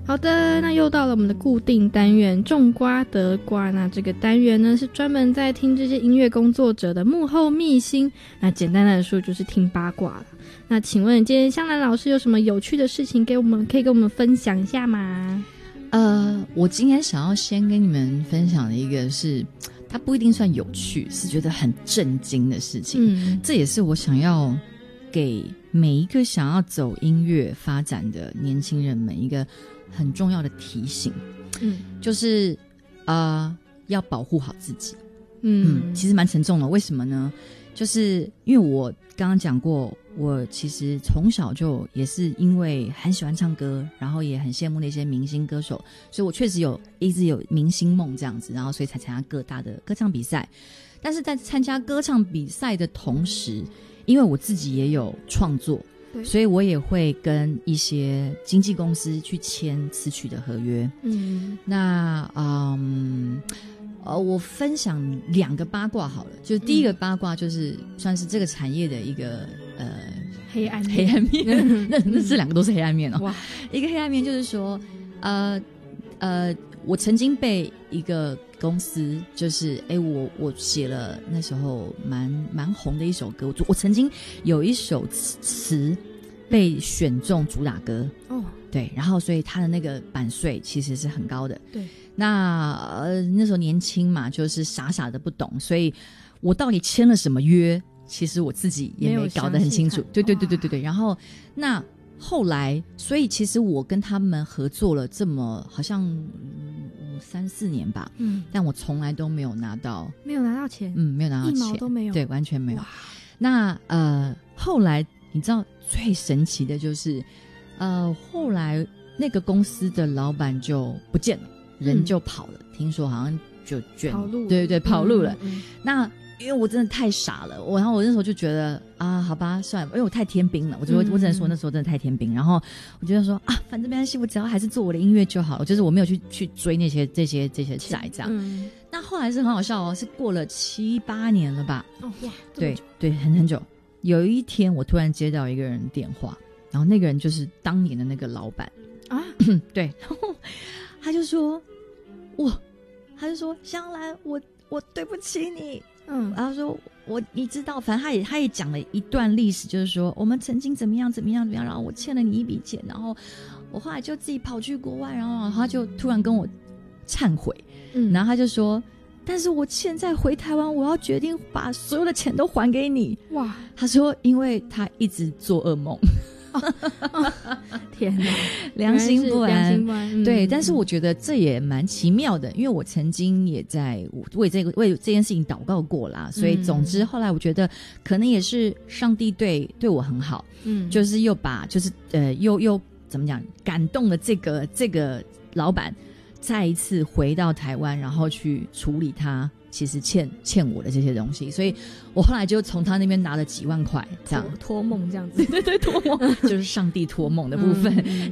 好的，那又到了我们的固定单元种瓜得瓜。那这个单元呢是专门在听这些音乐工作者的幕后秘辛，那简单来说就是听八卦了。那请问今天香兰老师有什么有趣的事情可以跟我们分享一下吗？ 我今天想要先跟你们分享的一个是它不一定算有趣，是觉得很震惊的事情。这也是我想要给每一个想要走音乐发展的年轻人们一个很重要的提醒，就是要保护好自己。其实蛮沉重的。为什么呢？就是因为我刚刚讲过，我其实从小就也是因为很喜欢唱歌，然后也很羡慕那些明星歌手，所以我确实一直有明星梦这样子，然后所以才参加各大的歌唱比赛。但是在参加歌唱比赛的同时，因为我自己也有创作，所以我也会跟一些经纪公司去签词曲的合约。那我分享2个八卦好了。就第一个八卦就是算是这个产业的一个黑暗面那这2个都是黑暗面哦。哇，一个黑暗面就是说我曾经被一个公司就是我写了那时候蛮红的一首歌，我曾经有一首词被选中主打歌对，然后所以他的那个版税其实是很高的。对，那时候年轻嘛，就是傻傻的不懂，所以我到底签了什么约，其实我自己也没搞得很清楚。对，然后那后来，所以其实我跟他们合作了这么好像3-4年吧，但我从来都没有拿到钱，没有拿到钱，1毛都没有，对，完全没有。那后来你知道最神奇的就是后来那个公司的老板就不见了，人就跑了，听说好像就跑路了，对，跑路了。那因为我真的太傻了，然后我那时候就觉得好吧，算了，因为我太天兵了，我只能说那时候真的太天兵。然后我觉得说反正没关系，我只要还是做我的音乐就好了，就是我没有去追那些这些债这样。那后来是很好笑哦，是过了7-8年了吧？对，很久。有一天我突然接到一个人电话，然后那个人就是当年的那个老板对，然后他就说香兰，我对不起你。然后说你知道，反正他也讲了一段历史，就是说我们曾经怎么样，然后我欠了你一笔钱，然后我后来就自己跑去国外，然后他就突然跟我忏悔，然后他就说，但是我现在回台湾，我要决定把所有的钱都还给你。哇！他说，因为他一直做噩梦。天哪，良心不安。对，但是我觉得这也蛮奇妙的，因为我曾经也在为这件事情祷告过啦，所以总之后来我觉得可能也是上帝对我很好，就是又把又怎么讲，感动了这个老板再一次回到台湾，然后去处理他其实欠我的这些东西，所以我后来就从他那边拿了几万块，这样托梦这样子，对，托梦就是上帝托梦的部分。